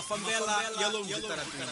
mafambela ya Longo Taratini.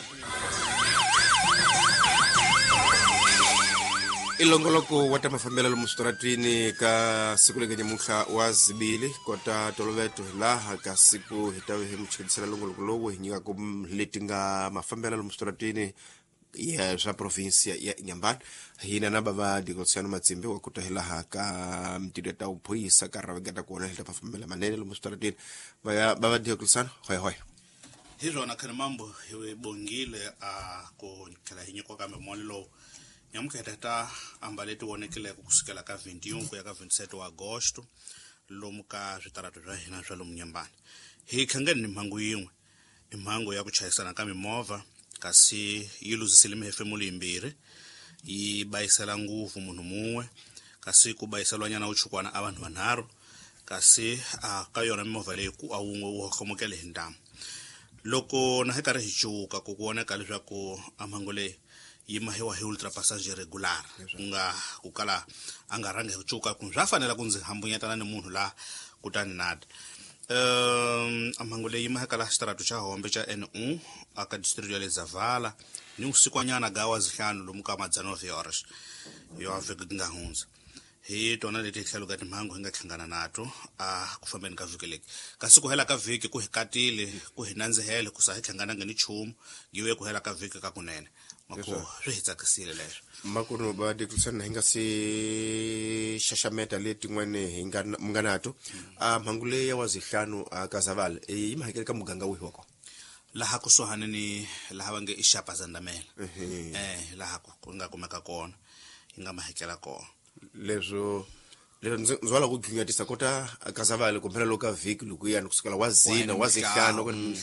Ilongoloko wata mafambela lumustoratini ka siku lenye mukha wazibili kota tolovetu laha ka siku hitawe himuchikidisana longoloko lowo hinyika kumlitinga mafambela lumustoratini ya za provinsia ya Inhambane hina nabava Diocleciano Matsimbe wakuta hilaha ka mtideta upuisa ka ravegata kuona hita mafambela manene lumustoratini baba Diocleciano hoya hizo nakana mambo hiwe bongile ko kala hinyiko kama molilo nyamuka tata ambaleti wonekele kusikela ka 21 ya ka 27 wa Agosto lomuka zitarato za hina za Inhambane hi khangeni ni mhangu yimwe imhangu ya kuchayisana ka mimova kasi yiluzisile mihefemuli imbiri yibayisela nguvu munhu mumwe kasi kubayiselwa nyana uchukwana abantu banharu kasi kayona mimova leyi ku awunwe wo khomokele hindamu loko na hekare hichuka kukuoneka leswaku amhangu leyi yimahiwa hi ultra passenger regular kunga kukala angarange huchuka kunzafanela kunzi hambunyatana ni munhu la kutani nada amhangu leyi mahekala xitaratu xa hombe xa NU aka district ya le Zavala ni usikwanyana gawa zihlanu lomuka madzano horas yo afika nga hunza hi tona leti hlaluka timhangu hinga hlangana nato kufambeni ka vhiki leki kasi ku hela ka vhiki ku hikatile ku hinandzehele ku sa hlangana ngeni chumu yiwe ku hela ka vhiki ka kunene mako swi hitsakisile leswo makuno ba Diocleciano hinga si shashameta leti ngwane hinga mnganato mhangule ya wazihlanu ka Zavala imahekele ka muganga wihi wako laha kusuhane ni laha vange ishapa zandamela laha ku nga kumeka kona hinga mahekela kona lezo nzwala ku ginyatisa kota ka Zavala kumphela loka vhiki lokuyana kusukela wazina wazihlanu